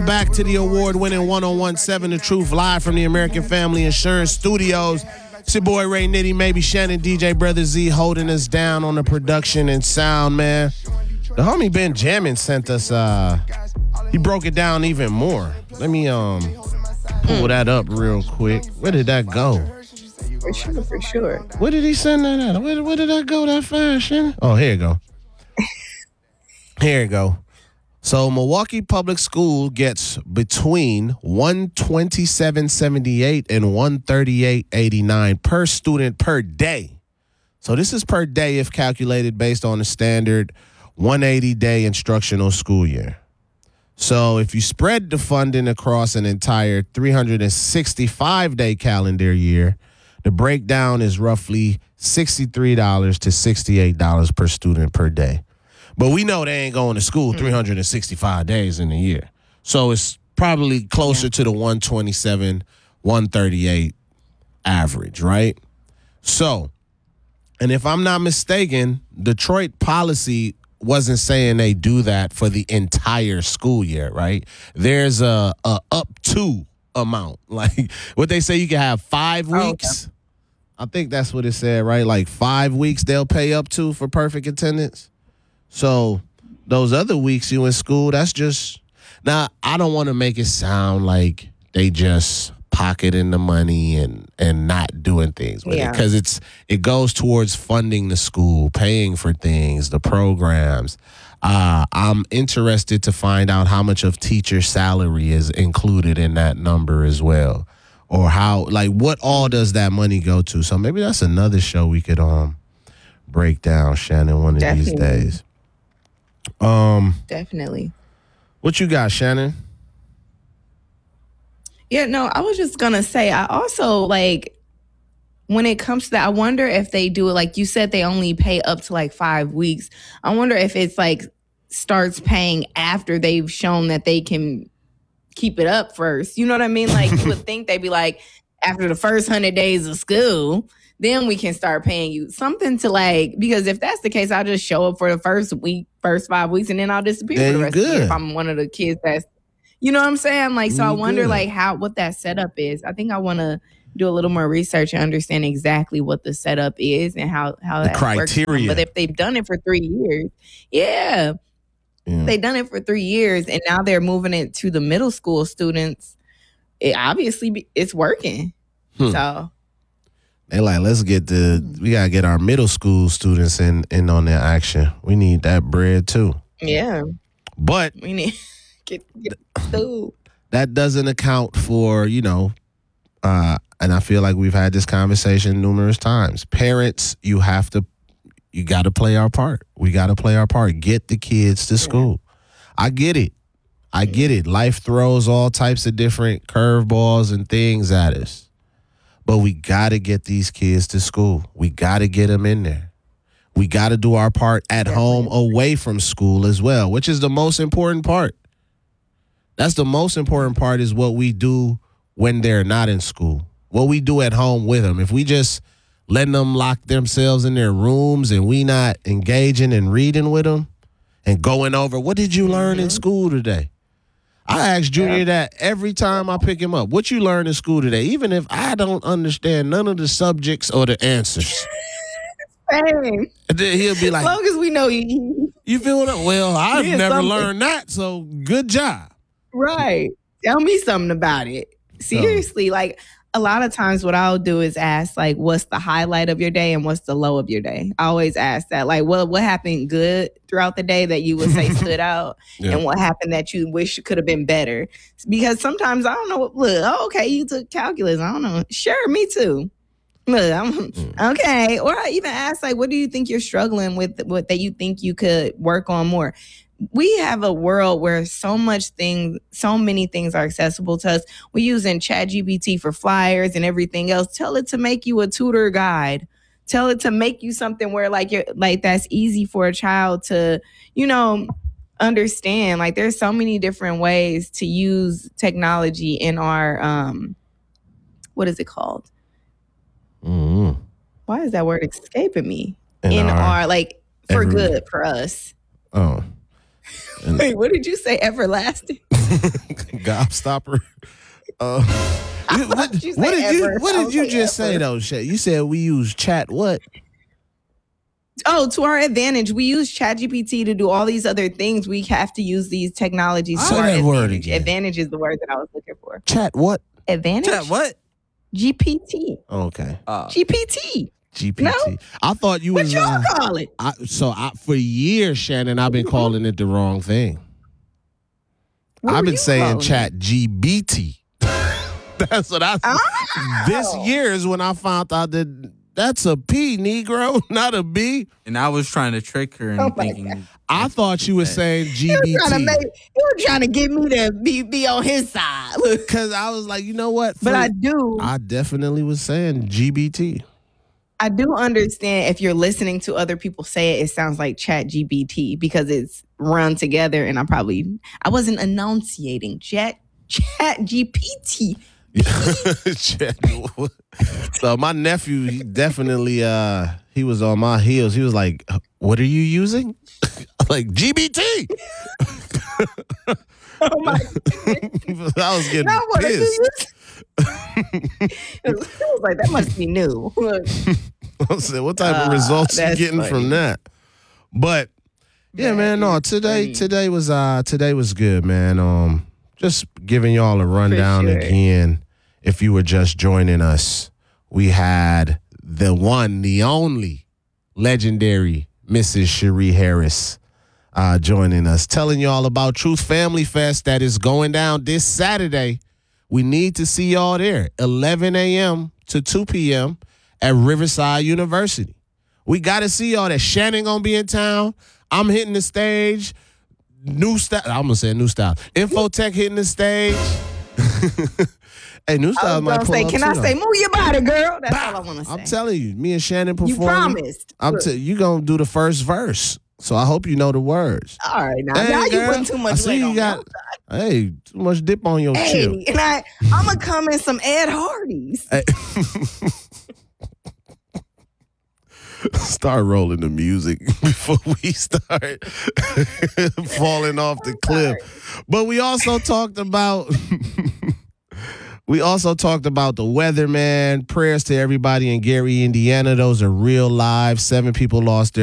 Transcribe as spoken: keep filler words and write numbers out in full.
back to the award-winning one oh one point seven The Truth, live from the American Family Insurance Studios. It's your boy Ray Nitty, maybe Shannon, D J Brother Z holding us down on the production and sound, man. The homie Ben Jammin sent us, uh, he broke it down even more. Let me um pull mm. that up real quick. Where did that go? For sure, for sure. Where did he send that at? Where, where did that go that fast, Shannon? Oh, here you go. Here you go. So Milwaukee Public School gets between one twenty-seven seventy-eight and one thirty-eight eighty-nine per student per day. So this is per day if calculated based on the standard one hundred eighty day instructional school year. So if you spread the funding across an entire three hundred sixty-five day calendar year, the breakdown is roughly sixty-three dollars to sixty-eight dollars per student per day. But we know they ain't going to school three hundred sixty-five days in a year. So it's probably closer yeah. to the one twenty-seven, one thirty-eight average, right? So, and if I'm not mistaken, Detroit policy wasn't saying they do that for the entire school year, right? There's a, a up to amount. Like what they say, you can have five weeks. Oh, okay. I think that's what it said, right? Like five weeks they'll pay up to for perfect attendance. So those other weeks you in school, that's just, now I don't want to make it sound like they just pocketing the money and, and not doing things with yeah. it, because it's it goes towards funding the school, paying for things, the programs. Uh, I'm interested to find out how much of teacher salary is included in that number as well, or how, like, what all does that money go to? So maybe that's another show we could um break down, Shannon, one of Definitely. these days. Um, Definitely. What you got, Shannon? Yeah, no, I was just going to say, I also, like, when it comes to that, I wonder if they do it, like you said, they only pay up to like five weeks. I wonder if it's like starts paying after they've shown that they can keep it up first. You know what I mean? Like, you would think they'd be like, after the first hundred days of school, then we can start paying you something to, like, because if that's the case, I'll just show up for the first week, first five weeks, and then I'll disappear then for the rest good. of the year if I'm one of the kids that's, you know what I'm saying? Like, so you I wonder, good. like, how, what that setup is. I think I want to do a little more research and understand exactly what the setup is and how, how the that criteria. works. But if they've done it for three years, yeah, yeah. they've done it for three years, and now they're moving it to the middle school students. It obviously be, it's working. Hmm. So they like, let's get the, we got to get our middle school students in, in on their action. We need that bread too. Yeah. But we need get, get food. That doesn't account for, you know, uh, and I feel like we've had this conversation numerous times. Parents, you have to, you got to play our part. We got to play our part. Get the kids to school. Yeah. I get it. I get it. Life throws all types of different curveballs and things at us. But we got to get these kids to school. We got to get them in there. We got to do our part at home away from school as well, which is the most important part. That's the most important part, is what we do when they're not in school, what we do at home with them. If we just letting them lock themselves in their rooms and we not engaging and reading with them and going over, what did you learn mm-hmm. in school today? I ask Junior yeah. that every time I pick him up. What you learned in school today? Even if I don't understand none of the subjects or the answers. Same. And then he'll be like, as long as we know you. You feel what? Well, I've never something. learned that, so good job. Right. Tell me something about it. Seriously, so, like, a lot of times what I'll do is ask, like, what's the highlight of your day and what's the low of your day? I always ask that. Like, what what happened good throughout the day that you would say stood out, yeah. and what happened that you wish could have been better? Because sometimes I don't know. Look, oh, okay, you took calculus. I don't know. Sure, me too. Look, I'm, mm. okay. Or I even ask, like, what do you think you're struggling with, what that you think you could work on more? We have a world where so much things, so many things are accessible to us. We're using ChatGPT for flyers and everything else. Tell it to make you a tutor guide. Tell it to make you something where, like, you're like, that's easy for a child to, you know, understand. Like, there's so many different ways to use technology in our, um, what is it called? Mm-hmm. Why is that word escaping me? In, in our, our, like, for every, good for us. Oh. And Wait, what did you say? Everlasting? Gobstopper. Uh, what, what, you what say did you ever. What I did was you like, just say ever. though, Shay? You said we use chat. What? Oh, to our advantage. We use ChatGPT to do all these other things. We have to use these technologies Say to our that word advantage. again. Advantage is the word that I was looking for. Chat. What? Advantage? Chat what? G P T. Okay. Uh, G P T. G P T. No? I thought you What was. y'all Uh, call it? I, so I, for years, Shannon, I've been calling it the wrong thing. What I've were been you saying calling chat G B T. That's what I. Oh. This year is when I found out that that's a P, Negro, not a B. and I was trying to trick her and Oh my thinking. I thought you were saying He was trying to G B T make. He was trying to get me to be, be on his side. Look. because I was like, you know what? But For- I do. I definitely was saying G B T. I do understand if you're listening to other people say it, it sounds like Chat G B T because it's run together. And I probably I wasn't enunciating Chat Chat G P T. Chat. So my nephew, he definitely uh he was on my heels. He was like, "What are you using?" Like G B T. Oh my! I was getting Now what are you pissed. using? It was like that must be new. Look. I said, "What type of Uh, results you that's getting funny. from that?" But yeah, That man, no, is today funny. today was uh today was good, man. Um, just giving y'all a rundown sure. again. If you were just joining us, we had the one, the only, legendary Missus Cherie Harris uh, joining us, telling y'all about Truth Family Fest that is going down this Saturday. We need to see y'all there, eleven a.m. to two p.m. at Riverside University. We got to see y'all there. Shannon gonna be in town. I'm hitting the stage. New style. I'm gonna say new style. Infotech hitting the stage. Hey, new I style was might gonna pull say, up can too, I though. say, move your body, girl? That's Bah! all I want to say. I'm telling you, me and Shannon you performing. promised. I'm Look. t- you gonna do the first verse, so I hope you know the words. All right, now, Hey, now you girl, putting too I much see weight you on got. me. Hey, too much dip on your Hey, chip. and I, I'm gonna come in some Ed Hardy's. Hey. Start rolling the music before we start falling off the cliff. But we also talked about we also talked about the weather, man. Prayers to everybody in Gary, Indiana. Those are real lives. Seven people lost their